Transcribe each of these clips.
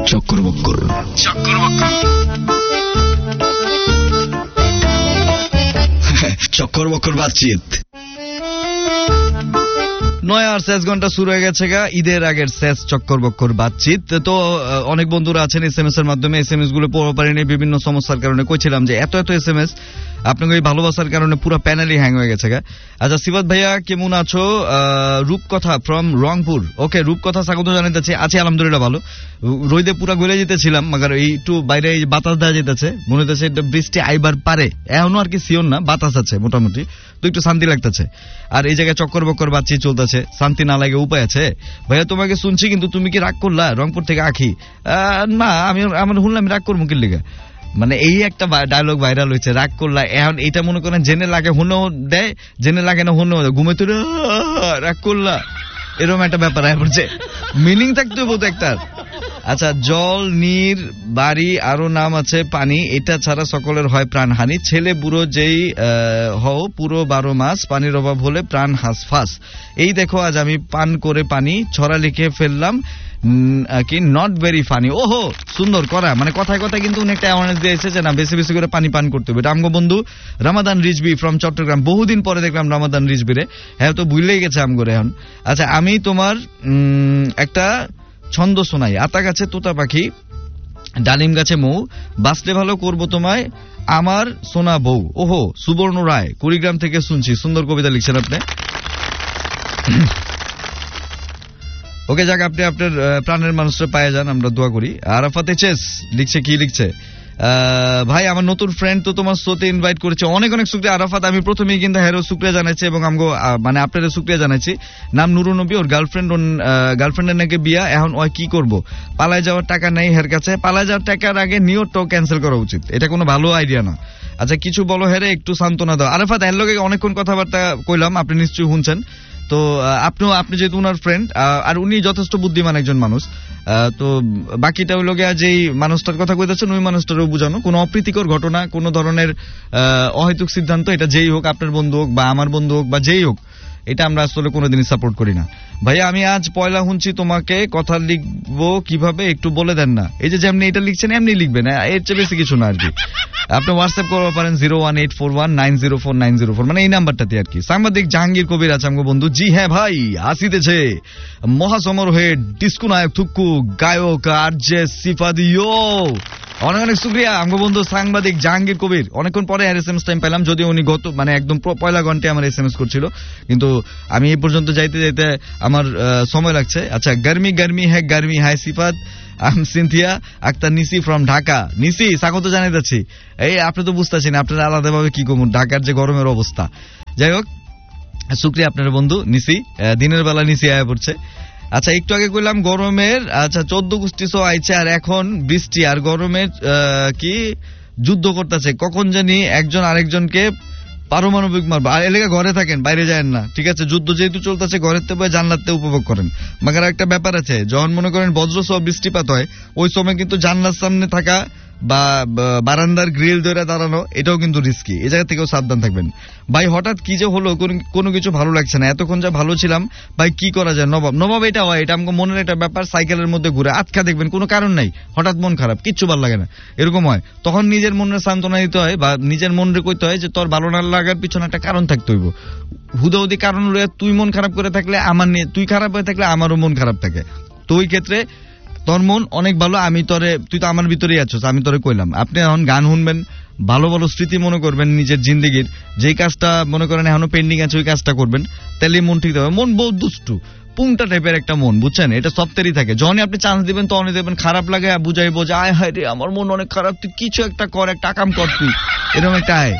চক্কর বক্কর চক্কর বক্কর বাতচিত। নয় আর শেষ ঘন্টা শুরু হয়ে গেছে গা, ঈদের আগের শেষ চক্কর বক্কর বাতচিত। তো অনেক বন্ধুরা আছেন SMS এর মাধ্যমে, SMS গুলো পড়া পারিনি বিভিন্ন সমস্যার কারণে। কইছিলাম যে এত SMS আপনাকে ওই ভালোবাসার কারণে পুরো প্যানেলই হ্যাং হয়ে গেছে গা। আচ্ছা সিফাত ভাইয়া কেমন আছো? রূপকথা ফ্রম রংপুর। ওকে রূপকথা স্বাগত জানাইতেছি। আছি আলহামদুলিল্লাহ ভালো। রোদে পুরা গলে যেতেছিলাম, মাগার এই একটু বাইরে বাতাস দেওয়া যেতেছে, মনে হচ্ছে বৃষ্টি আইবার পারে, এখনো আর কি শিওর না, বাতাস আছে মোটামুটি, তো একটু শান্তি লাগতেছে। আর এই জায়গায় চক্কর বক্কর বাচ্চি চলতেছে, শান্তি না লাগে উপায় আছে? ভাইয়া তোমাকে শুনছি, কিন্তু তুমি কি রাগ করলা? রংপুর থেকে আখি। না আমার শুনলাম রাগ করবো কি লিগা, মানে এই একটা ডায়লগ ভাইরাল হয়েছে, রাগ করলা। এখন এটা মনে করেন জেনে লাগে হুনেও দেয়, জেনে লাগে না হুনেও দেয়, ঘুমে তো রাগ করলা, এরকম একটা ব্যাপার পড়ছে, মিনিং থাকতে বলতো একটা। আচ্ছা জল নীর বাড়ি আরো নাম আছে পানি, এটা ছাড়া সকলের হয় প্রাণহানি, ছেলে বুড়ো যেই হও পুরো 12 মাস, পানির অভাব হলে প্রাণ হাসফাস। এই দেখো আজ আমি পান করে পানি, ছড়া লিখে ফেললাম কি নট ভেরি ফানি। ওহো সুন্দর করা, মানে কথায় কথায় কিন্তু উনি একটা অ্যাওয়ারনেস দিয়েছে যে না বেশি বেশি করে পানি পান করতে হবে। এটা আমগো বন্ধু রামাদান রিজবি ফ্রম চট্টগ্রাম, বহুদিন পরে দেখলাম রামাদান রিজবিরে, হ্যাঁ তো ভুলেই গেছে আমগোরে এখন। আচ্ছা আমি তোমার একটা ছন্দ শোনাই। আতা গাছে তোতা পাখি, ডালিম গাছে মৌ, বাঁচলে ভালো করবো তোমায় আমার সোনা বউ। ওহো সুবর্ণ রায় কুড়িগ্রাম থেকে শুনছি, সুন্দর কবিতা লিখছেন আপনি। ওকে যাক, আপনি আপনার প্রাণের মানুষটা পায়ে যান, আমরা দোয়া করি। আরাফাত চেস লিখছে, কি লিখছে? ভাই আমার নতুন ফ্রেন্ড তো তোমার শোতে ইনভাইট করেছে, অনেক অনেক শুকরিয়া আরাফাত। আমি প্রথমেই কিন্তু হেরো শুকরিয়া জানাচ্ছি এবং আমগো মানে আপনাদের শুকরিয়া জানাচ্ছি। নাম নুরুন নবী, ওর গার্লফ্রেন্ডের নাকি বিয়া, এখন ওই কি করব, পালায় যাওয়ার টাকা নেই হের কাছে, পালায় যাওয়ার টাকার আগে নিয়তটাও ক্যান্সেল করা উচিত, এটা কোনো ভালো আইডিয়া না। আচ্ছা কিছু বলো হেরে, একটু সান্ত্বনা দাও। আরাফাত এর লগে অনেকক্ষণ কথাবার্তা কইলাম, আপনি নিশ্চয়ই শুনছেন। তো আপনি যেহেতু উনার ফ্রেন্ড, আর উনি যথেষ্ট বুদ্ধিমান একজন মানুষ, তো বাকিটা হইল গিয়া যেই মানুষটার কথা কইতেছেন ওই মানুষটারও বুঝানো, কোনো অপ্রীতিকর ঘটনা, কোনো ধরনের অহেতুক সিদ্ধান্ত, এটা যেই হোক, আপনার বন্ধু হোক বা আমার বন্ধু হোক বা যেই হোক, এটা আমরা আসলে কোনোদিনই সাপোর্ট করি না। ভাইয়া আমি আজ পয়লা শুনছি, তোমাকে কথা লিখবো কিভাবে একটু বলে দেন না। এই যে যেমনি এটা লিখছেন এমনি লিখবেন, এর চেয়ে বেশি কিছু না আর কি। আপনি হোয়াটসঅ্যাপ করতে পারেন 01841904904, মানে এই নাম্বারটাতে আর কি। সাংবাদিক জাহাঙ্গীর কবির আছে আমগো বন্ধু। জি হ্যাঁ ভাই, আসিতেছে মহাসমারোহে ডিস্কো নায়ক থুক্কু গায়ক আর জে সিফাদিও। অনেক অনেক শুকরিয়া আমগো বন্ধু সাংবাদিক জাহাঙ্গীর কবির। অনেকক্ষণ পরে SMS টাইম পেলাম, যদিও উনি গত মানে একদম পয়লা ঘন্টায় আমার SMS করছিল, কিন্তু আমি এই পর্যন্ত যাইতে যাইতে আমার সময় লাগছে। আচ্ছা গরমি গরমি হ্যাঁ গরমি high Sifat, Cynthia Akter নিসি from Dhaka. নিসি স্বাগত জানাই যাচ্ছি। এই আপনি তো বুঝতেছেন আপনারা আলাদাভাবে কি করুন, ঢাকার যে গরমের অবস্থা। যাই হোক শুকরিয়া আপনার বন্ধু নিসি, দিনের বেলা নিসি আয়া পড়ছে। আচ্ছা একটু আগে কইলাম গরমের, আচ্ছা 14 গোষ্ঠী সো আইছে, আর এখন বৃষ্টি আর গরমের কি যুদ্ধ করতেছে, কখন জানি একজন আরেকজনকে পারমাণবিক মারবে। আর এলাকা ঘরে থাকেন, বাইরে যায় না, ঠিক আছে? যুদ্ধ যেহেতু চলতেছে, ঘরের থেকে জানলাতে উপভোগ করেন। মাগার একটা ব্যাপার আছে, যখন মনে করেন বজ্রসহ বৃষ্টিপাত হয়, ওই সময় কিন্তু জানলার সামনে থাকা বা বারান্দার গ্রিল ধরে দাঁড়ানো, এটাও কিন্তু রিস্কি, এই জায়গা থেকেও সাবধান থাকবেন। ভাই হঠাৎ কি যে হলো, কোনো কিছু ভালো লাগছে না, এতক্ষণ যা ভালো ছিলাম ভাই, কি করা যায়? নবাব এটা হয়, এটা আমাকে মনের একটা ব্যাপার, সাইকেলের মধ্যে ঘুরে আটকা দেখবেন, কোনো কারণ নাই, হঠাৎ মন খারাপ, কিচ্ছু ভালো লাগে না, এরকম হয়। তখন নিজের মনের সান্ত্বনা দিতে হয় বা নিজের মনরে কইতে হয় যে তোর ভালো না লাগার পিছনে একটা কারণ থাকতে হইব। হুদাহুদি কারণ রয়ে তুই মন খারাপ করে থাকলে আমার নিয়ে, তুই খারাপ হয়ে থাকলে আমারও মন খারাপ থাকে। তো ওই ক্ষেত্রে তোর মন অনেক ভালো, তুই তো আমার ভিতরেই আছিস, আমি তোরে কইলাম আপনি এখন গান শুনবেন, ভালো ভালো স্মৃতি মনে করবেন নিজের জিন্দেগির, যেই কাজটা মনে করেন এখনো পেন্ডিং আছে ওই কাজটা করবেন, তাহলে মন ঠিক হবে। মন বহু দুষ্টু পুংটা টাইপের একটা মন, বুঝছেন? এটা সপ্তাহেরই থাকে, যখনই আপনি চান্স দিবেন তখনই দেখবেন খারাপ লাগে, বুঝাইবো যে আয় হায় রে আমার মন অনেক খারাপ, তুই কিছু একটা কর, একটা কাম কর তুই, এরকম একটা আয়।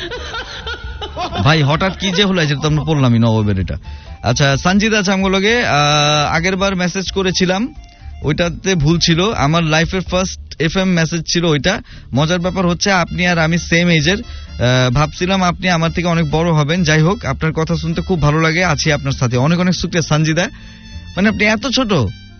ভাই হঠাৎ কি যে হলো যেটা তো আমরা বললামই নববের এটা। আচ্ছা সঞ্জিত আছে আমগুলোকে, আগের বার মেসেজ করেছিলাম, ওইটাতে ভুল ছিল, আমার লাইফের ফার্স্ট FM মেসেজ ছিল ওইটা। মজার ব্যাপার হচ্ছে আপনি আর আমি সেম এজের, ভাবছিলাম আপনি আমার থেকে অনেক বড় হবেন। যাই হোক আপনার কথা শুনতে খুব ভালো লাগে, আছি আপনার সাথে। অনেক অনেক শুকরিয়া সঞ্জিদা, মানে আপনি এত ছোট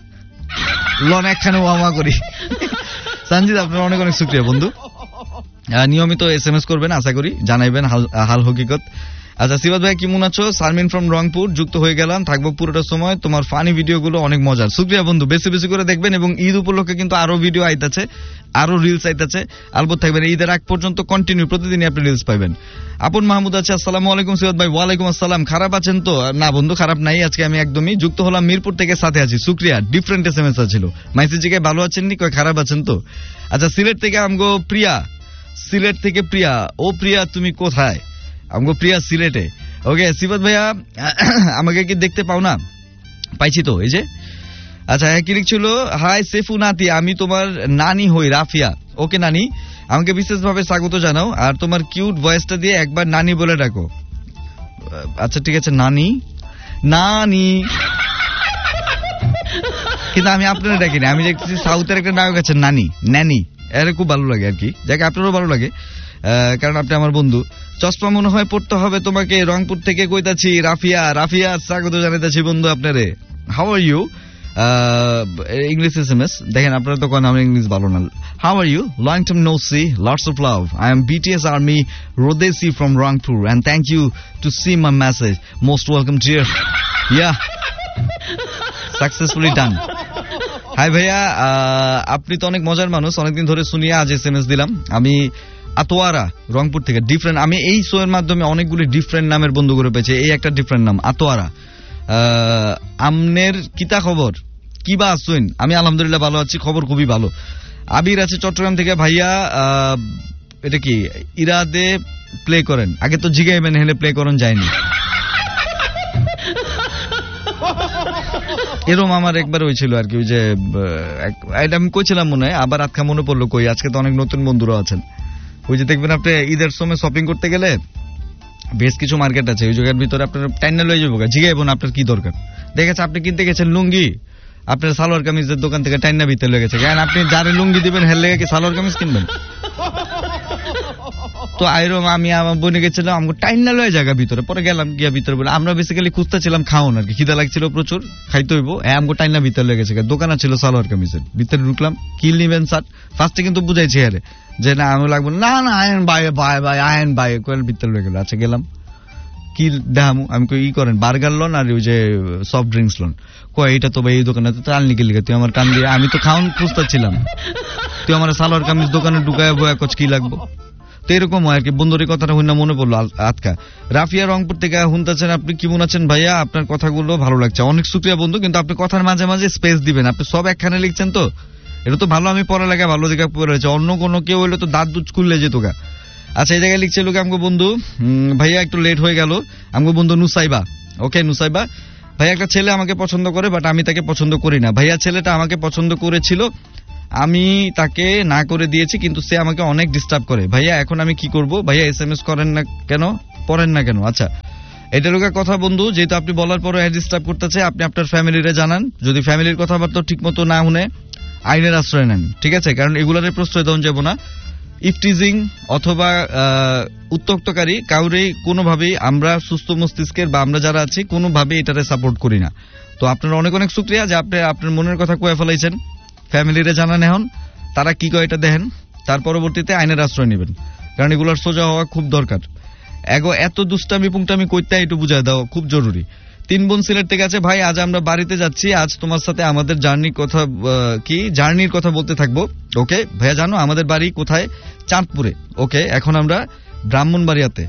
লন একখানে ওয়ামা করি। সঞ্জিদা আপনার অনেক অনেক শুকরিয়া বন্ধু, নিয়মিত SMS করবেন, আশা করি জানাইবেন হাল হকিকত। আচ্ছা সিবাত ভাই কেমন আছো? সারমিন ফ্রম রংপুর, যুক্ত হয়ে গেলাম, থাকবো পুরোটা সময়। তোমার ফানি ভিডিওগুলো অনেক মজার। শুকরিয়া বন্ধু, বেশি বেশি করে দেখবেন এবং ঈদ উপলক্ষে কিন্তু আরো ভিডিও আইতাছে, আরো রিলস আইতাছে, আলবত থাকবেন। ঈদের আগ পর্যন্ত কন্টিনিউ প্রতিদিনই আপনি রিলস পাইবেন। আপন মাহমুদ আছে, আসসালামু আলাইকুম সিবাত ভাই। ওয়ালাইকুম আসসালাম। খারাপ আছেন তো? না বন্ধু খারাপ নাই, আজকে আমি একদমই যুক্ত হলাম মিরপুর থেকে, সাথে আছি। শুকরিয়া, ডিফারেন্ট এসএমএস ছিল। মাইসিজিকে ভালো আছেন নি? কয় খারাপ আছেন তো? আচ্ছা সিলেট থেকে আমগো প্রিয়া, সিলেট থেকে প্রিয়া। ও প্রিয়া তুমি কোথায়? আমগো প্রিয়া সিলেটে। ওকে সিবাত ভাইয়া আমাকে কি দেখতে পাও না? পাইছি তো, এই যে। আচ্ছা কি লিখছিল? হাই সেফু নাতি, আমি তোমার নানি হই রাফিয়া। ওকে নানি, আমাকে বিশেষভাবে স্বাগত জানাও, আর তোমার কিউট ভয়েসটা দিয়ে একবার নানি বলে ডাকো। আচ্ছা ঠিক আছে নানি, নানি। কিন্তু আমি আপনারা ডাকিনি, আমি দেখতেছি সাউথের একটা নায়ক আছে নানি, ন্যানি, এর খুব ভালো লাগে আর কি। যাকে আপনারও ভালো লাগে, কারণ আপনি আমার বন্ধু। চশমা মনে হয় পড়তে হবে তোমাকে, রংপুর থেকে কইতাছি রাফিয়া। রাফিয়া স্বাগত জানাইতাছি বন্ধু আপনারে। How are you? English SMS দেখেন, আপনারা তো কোন আমার ইংলিশ ভালো না। How are you? Long time no C, lots of love. I am BTS army রোদেসি from Rangpur and thank you two C my message. Most welcome deer. Yeah, successfully done. High ভাইয়া, আপনি তো অনেক মজার মানুষ, অনেকদিন ধরে শুনিয়ে আজ এসএমএস দিলাম। আমি আতোয়ারা রংপুর থেকে। ডিফারেন্ট, আমি এই শো এর মাধ্যমে অনেকগুলি ডিফারেন্ট নামের বন্ধু করে পেয়েছি। এই একটা ডিফারেন্ট নাম আতোয়ারা। আমনের কিতা খবর? কি বা আসুন? আমি আলহামদুলিল্লাহ ভালো আছি, খবর খুবই ভালো। আবির আছে চট্টগ্রাম থেকে। ভাইয়া এটা কি ইরাদে প্লে করেন? আগে তো জিগাইবেন, হেলে প্লে করেন যায়নি। এরকম আমার একবার হয়েছিল আর কি, ওই যে এটা আমি কইছিলাম মনে হয়, আবার আজকে মনে পড়লো কই, আজকে তো অনেক নতুন বন্ধুরা আছেন। ওই যে দেখবেন আপনি ঈদের সময় শপিং করতে গেলে বেশ কিছু মার্কেট আছে, ওই জায়গার ভিতরে আপনার টাইনা লয়ে যাবো, জিগাইবো না আপনার কি দরকার। দেখেছে আপনি কিনতে গেছেন লুঙ্গি, আপনার সালোয়ার কামিজের দোকান থেকে টাইনা ভিতরে লেগে গেছে, কারণ আপনি যারে লুঙ্গি দিবেন হের লেগে কি সালোয়ার কামিজ কিনবেন? তো আইরম আমি আমার বোনে গেছিলাম, আমাকে টাইনা লয়ে জায়গা ভিতরে, পরে গেলাম গিয়া ভিতরে বলে আমরা বেসিক্যালি খুঁজতেছিলাম খাওন আর কি, খিদা লাগছিল প্রচুর, খাইতে হইব। আমাকে টাইনা ভিতরে লেগেছে, দোকান ছিল সালোয়ার কামিজের। ভিতরে ঢুকলাম, কিল নিবেন স্যার, ফার্স্টে কিন্তু বুঝাইছি আরে যে না আমি লাগবো না, না ion bye bye bye ion by কোয়েল ভিতরে লেগে গেল। আচ্ছা গেলাম, কি দেখামু, আমি কই ই করেন বার্গার লোন আর ওই যে সফট ড্রিঙ্কস লোন। কয় এটা তো ভাই এই দোকানে তো তাল নিকে লিখে, তুই আমার কান দিয়ে, আমি তো খাওন খুঁজতেছিলাম, তুই আমার সালোয়ার কামিজ দোকানে ঢুকায় বয়া কচ কি লাগবো। তো এরকম হয় আর কি। বন্ধুর কথাটা হইনা মনে পড়লো আজকা। রাফিয়া রংপুর থেকে শুনতেছেন, আপনি কেমন আছেন ভাইয়া? আপনার কথাগুলো ভালো লাগছে, অনেক শুকরিয়া বন্ধু। কিন্তু আপনি কথার মাঝে মাঝে স্পেস দিবেন, আপনি সব একখানে লিখছেন তো এটা তো ভালো। আমি পড়ালেখা ভালো দিকে পড়েছি, অন্য কোনো কেউ হইলে তো দাঁত দুধ খুললে যেত গা। আচ্ছা এই জায়গায় লিখছে লোক আমগো বন্ধু, ভাইয়া একটু লেট হয়ে গেল। আমগো বন্ধু নুসাইবা। ওকে নুসাইবা ভাইয়া, একটা ছেলে আমাকে পছন্দ করে বাট আমি তাকে পছন্দ করি না। ভাইয়া ছেলেটা আমাকে পছন্দ করেছিল, আমি তাকে না করে দিয়েছি, কিন্তু সে আমাকে অনেক ডিস্টার্ব করে। ভাইয়া এখন আমি কি করব? ভাইয়া এসএমএস করেন না কেন, পড়েন না কেন? আচ্ছা এটা লোকের কথা বন্ধু, যেহেতু আপনি বলার পরও ডিস্টার্ব করতেছে, আপনি আপনার ফ্যামিলিরে জানান। যদি ফ্যামিলির কথাবার্তা ঠিক মতো না শুনে আইনের আশ্রয় নেন, ঠিক আছে? কারণ এগুলোর প্রশ্রয় দেওয়া যাব না। ইফটিজিং অথবা উত্ত্যক্তকারী কাউরেই কোনোভাবেই আমরা সুস্থ মস্তিষ্কের বা আমরা যারা আছি কোনোভাবেই এটারে সাপোর্ট করি না। তো আপনার অনেক অনেক শুকরিয়া যে আপনি আপনার মনের কথা কয়ে ফেলাইছেন। ফ্যামিলিরে জানান এখন, তারা কি কয় এটা দেখেন, তার পরবর্তীতে আইনের আশ্রয় নেবেন, কারণ এগুলোর সোজা হওয়া খুব দরকার। এত দুষ্টামি পুংটামি কইতে একটু বুঝায় দেওয়া খুব জরুরি। 3 বোন সিলেট থেকে আছে, ভাই আজ আমরা বাড়িতে যাচ্ছি, আজ তোমার সাথে আমাদের জার্নির কথা বলতে থাকবো। ওকে ভাইয়া, জানো আমাদের বাড়ি কোথায়? চাঁদপুরে। ওকে এখন আমরা ব্রাহ্মণবাড়িয়াতে।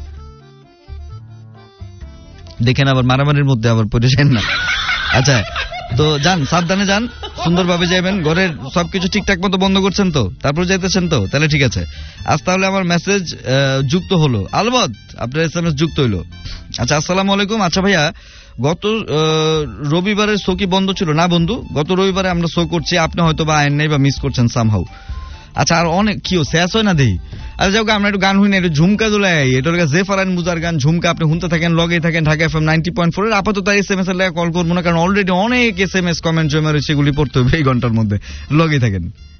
দেখেন আবার মারামারির মধ্যে আবার পড়ে যান না। আচ্ছা তো যান, সাবধানে যান, সুন্দরভাবে যাবেন, ঘরের সবকিছু ঠিকঠাক মতো বন্ধ করছেন তো, তারপর যাইতেছেন তো, তাহলে ঠিক আছে। আজ তাহলে আমার মেসেজ যুক্ত হলো, আলবত আপনার এসএমএস যুক্ত হইলো। আচ্ছা আসসালামু আলাইকুম। আচ্ছা ভাইয়া, গত রবিবারের শো কি বন্ধ ছিল? না বন্ধু, গত রবিবারে আমরা শো করছি, আপনি হয়তো বা আইন নেই বা মিস করছেন সামহাউ। আচ্ছা আর অনেক কিও শেষ হয় না দেই। আচ্ছা যাও আমরা একটু গান হই না, একটু ঝুমকা দোলাই, এটা জেফারান মুজার গান ঝুমকা। আপনি শুনতে থাকেন, লগেই থাকেন ঢাকা FM 90.4 এর। আপাতত এসএমএস এর লাগে কল করবো না, কারণ অলরেডি অনেক এসএমএস কমেন্ট জমা রয়েছে, সেগুলি পড়তে হবে এই ঘন্টার মধ্যে। লগেই থাকেন।